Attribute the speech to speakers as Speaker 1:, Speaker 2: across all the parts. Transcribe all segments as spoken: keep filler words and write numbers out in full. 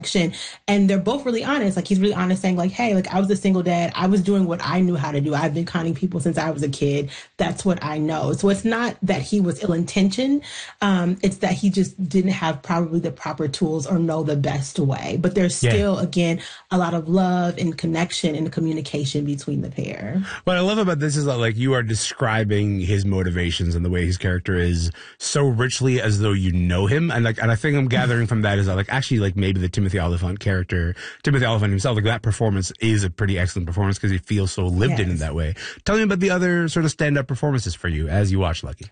Speaker 1: And they're both really honest. Like, he's really honest, saying like, hey, like, I was a single dad. I was doing what I knew how to do. I've been conning people since I was a kid. That's what I know. So it's not that he was ill-intentioned. Um, it's that he just didn't have probably the proper tools or know the best way. But there's still, yeah. again, a lot of love and connection and communication between the pair.
Speaker 2: What I love about this is that, like, you are describing his motivations and the way his character is so richly as though you know him. And like, and I think I'm gathering from that is that, like, actually, like, maybe the Timothy Olyphant character, Timothy Olyphant himself, like, that performance is a pretty excellent performance because he feels so lived yes. in in that way. Tell me about the other sort of stand-up performances for you as you watch Lucky.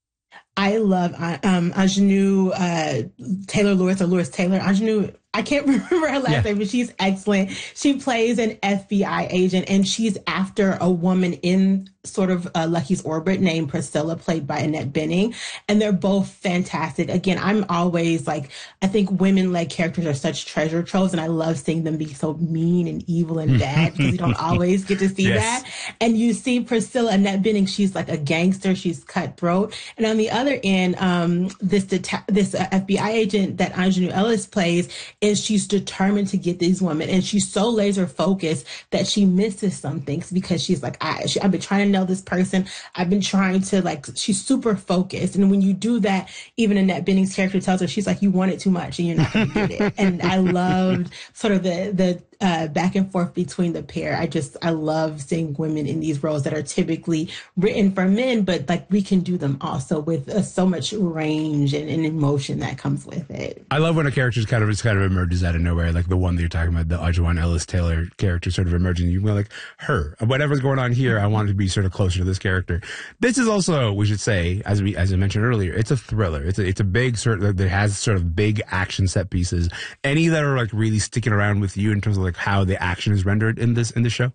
Speaker 1: I love um, Aunjanue uh, Taylor Lewis or Lewis Taylor. Aunjanue, I can't remember her last yeah. name, but she's excellent. She plays an F B I agent, and she's after a woman in sort of uh, Lucky's orbit named Priscilla, played by Annette Bening. And they're both fantastic. Again, I'm always like, I think women-led characters are such treasure troves, and I love seeing them be so mean and evil and bad because you don't always get to see yes. that. And you see Priscilla, Annette Bening, she's like a gangster. She's cutthroat. And on the other end, um, this deta- this uh, F B I agent that Aunjanue Ellis plays, is she's determined to get these women, and she's so laser focused that she misses some things because she's like, I, she, I've been trying to know this person. I've been trying to, like, she's super focused. And when you do that, even Annette Bening's character tells her, she's like, you want it too much and you're not going to get it. And I loved sort of the, the, Uh, back and forth between the pair. I just, I love seeing women in these roles that are typically written for men, but like we can do them also with uh, so much range and, and emotion that comes with it.
Speaker 2: I love when a character kind of just kind of emerges out of nowhere, like the one that you're talking about, the Aunjanue Ellis Taylor character sort of emerging. You go like, her, whatever's going on here, I want to be sort of closer to this character. This is also, we should say, as we, as I mentioned earlier, it's a thriller. It's a, it's a big sort of, that has sort of big action set pieces. Any that are like really sticking around with you in terms of like how the action is rendered in this in the show?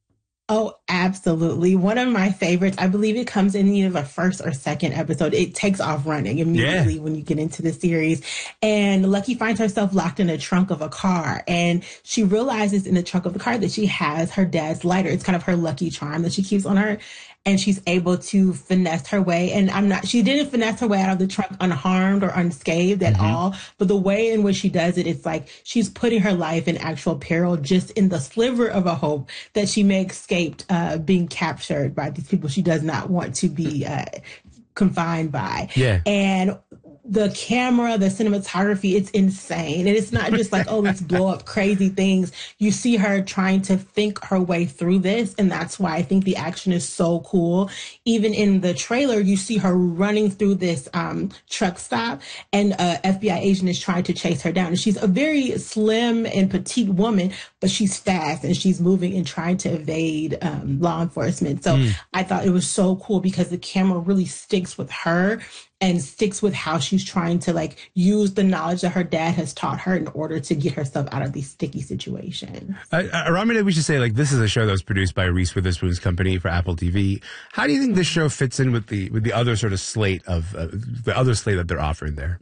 Speaker 1: Oh, absolutely. One of my favorites, I believe it comes in either the first or second episode. It takes off running immediately yeah. when you get into the series. And Lucky finds herself locked in the trunk of a car. And she realizes in the trunk of the car that she has her dad's lighter. It's kind of her lucky charm that she keeps on her. And she's able to finesse her way. And I'm not, she didn't finesse her way out of the trunk unharmed or unscathed at mm-hmm. all. But the way in which she does it, it's like she's putting her life in actual peril just in the sliver of a hope that she may escape uh, being captured by these people she does not want to be uh, confined by.
Speaker 2: Yeah.
Speaker 1: And the camera, the cinematography, it's insane. And it's not just like, oh, let's blow up crazy things. You see her trying to think her way through this. And that's why I think the action is so cool. Even in the trailer, you see her running through this um, truck stop, and a F B I agent is trying to chase her down. And she's a very slim and petite woman, but she's fast and she's moving and trying to evade um, law enforcement. So mm. I thought it was so cool because the camera really sticks with her and sticks with how she's trying to like use the knowledge that her dad has taught her in order to get herself out of these sticky situations.
Speaker 2: Uh, Aramide, we should say, like, this is a show that was produced by Reese Witherspoon's company for Apple T V. How do you think this show fits in with the with the other sort of slate of uh, the other slate that they're offering there?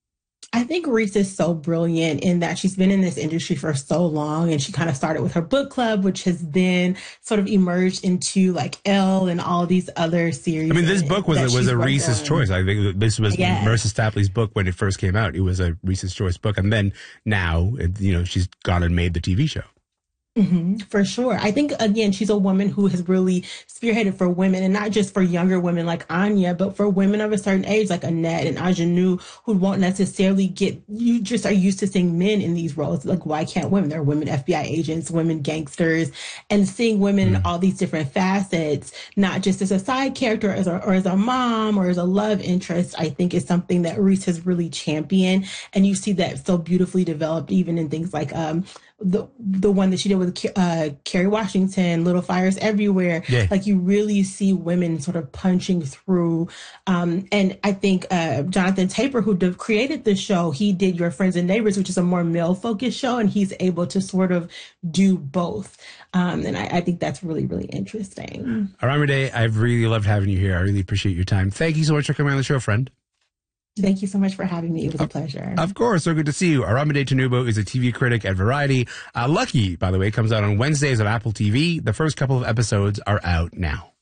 Speaker 1: I think Reese is so brilliant in that she's been in this industry for so long, and she kind of started with her book club, which has then sort of emerged into like Elle and all these other series.
Speaker 2: I mean, this book was a, was a Reese's on. choice. I think this was yes. Marissa Stapley's book when it first came out. It was a Reese's choice book, and then now, you know, she's gone and made the T V show.
Speaker 1: Mm-hmm, for sure. I think, again, she's a woman who has really spearheaded for women, and not just for younger women like Anya, but for women of a certain age like Annette and Aunjanue, who won't necessarily get, you just are used to seeing men in these roles. Like, why can't women? There are women F B I agents, women gangsters, and seeing women mm-hmm. in all these different facets, not just as a side character or as a, or as a mom or as a love interest, I think is something that Reese has really championed. And you see that so beautifully developed even in things like, um, the the one that she did with uh, Kerry Washington, Little Fires Everywhere. Yeah. Like, you really see women sort of punching through. Um, and I think uh, Jonathan Taper, who de- created the show, he did Your Friends and Neighbors, which is a more male-focused show, and he's able to sort of do both. Um, and I, I think that's really, really interesting.
Speaker 2: Aramide, I've really loved having you here. I really appreciate your time. Thank you so much for coming on the show, friend.
Speaker 1: Thank you so much for having me. It was a pleasure.
Speaker 2: Of course. So good to see you. Aramide Tinubu is a T V critic at Variety. Uh, Lucky, by the way, comes out on Wednesdays on Apple T V. The first couple of episodes are out now.